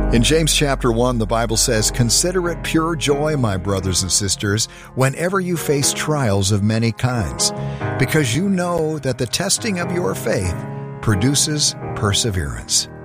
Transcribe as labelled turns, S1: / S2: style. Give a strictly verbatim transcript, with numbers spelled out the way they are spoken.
S1: In James chapter one, the Bible says, "Consider it pure joy, my brothers and sisters, whenever you face trials of many kinds, because you know that the testing of your faith produces perseverance."